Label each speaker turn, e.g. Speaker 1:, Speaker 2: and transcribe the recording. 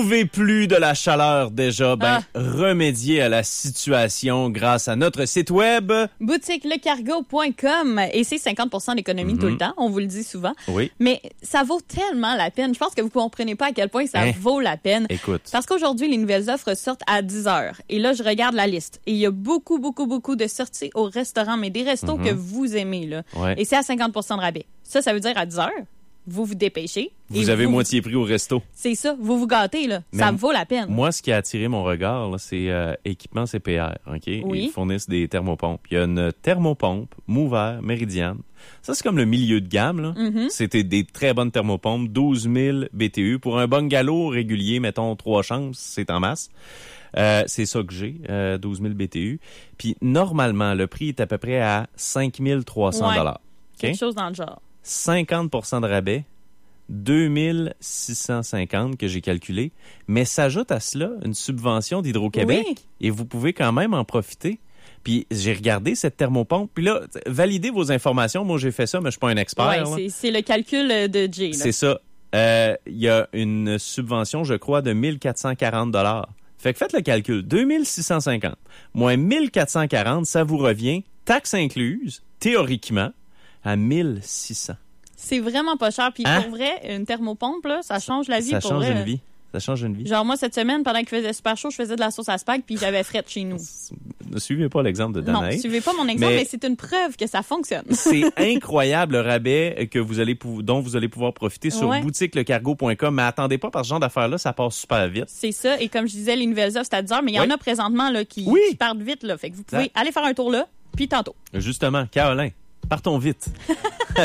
Speaker 1: Pouvez plus de la chaleur déjà, remédier à la situation grâce à notre site web.
Speaker 2: boutiquelecargo.com et c'est 50% d'économie tout le temps, on vous le dit souvent.
Speaker 1: Oui.
Speaker 2: Mais ça vaut tellement la peine. Je pense que vous comprenez pas à quel point ça vaut la peine.
Speaker 1: Écoute.
Speaker 2: Parce qu'aujourd'hui, les nouvelles offres sortent à 10h. Et là, je regarde la liste. Et il y a beaucoup de sorties au restaurant, mais des restos que vous aimez, là.
Speaker 1: Ouais.
Speaker 2: Et c'est à 50% de rabais. Ça veut dire à 10h, vous vous dépêchez.
Speaker 1: Vous avez moitié prix au resto.
Speaker 2: C'est ça, vous vous gâtez, là. Ça vaut la peine.
Speaker 1: Moi, ce qui a attiré mon regard, là, c'est équipement CPR. OK?
Speaker 2: Oui.
Speaker 1: Ils fournissent des thermopompes. Il y a une thermopompe Mover Meridian. Ça, c'est comme le milieu de gamme. Là. C'était des très bonnes thermopompes, 12 000 BTU. Pour un bungalow régulier, mettons 3 chambres, c'est en masse. C'est ça que j'ai, 12 000 BTU. Puis normalement, le prix est à peu près à 5 300 $.
Speaker 2: Quelque chose dans le genre.
Speaker 1: 50% de rabais, 2 650 que j'ai calculé, mais s'ajoute à cela une subvention d'Hydro-Québec et vous pouvez quand même en profiter. Puis j'ai regardé cette thermopompe, puis là, validez vos informations. Moi, j'ai fait ça, mais je suis pas un expert.
Speaker 2: Oui, c'est le calcul de Jay. Là.
Speaker 1: C'est ça. Il y a une subvention, je crois, de 1 440 $. Fait que faites le calcul. 2 650 moins 1 440, ça vous revient, taxes incluses, théoriquement, à 1 600.
Speaker 2: C'est vraiment pas cher. Puis pour vrai, une thermopompe, là, ça change la vie.
Speaker 1: Ça
Speaker 2: pour
Speaker 1: change
Speaker 2: vrai.
Speaker 1: une vie. Ça change une vie.
Speaker 2: Genre, moi, cette semaine, pendant qu'il faisait super chaud, je faisais de la sauce à spag puis j'avais frette chez nous.
Speaker 1: Ne suivez pas l'exemple de Danae.
Speaker 2: Non, suivez pas mon exemple, mais c'est une preuve que ça fonctionne.
Speaker 1: C'est incroyable le rabais que dont vous allez pouvoir profiter sur boutiquelecargo.com. Mais attendez pas, parce que ce genre d'affaires-là, ça passe super vite.
Speaker 2: C'est ça. Et comme je disais, les nouvelles offres, c'est à 10 heures, mais il y en a présentement là, qui partent vite. Là. Fait que vous pouvez aller faire un tour là, puis tantôt.
Speaker 1: Justement, Caroline, partons vite.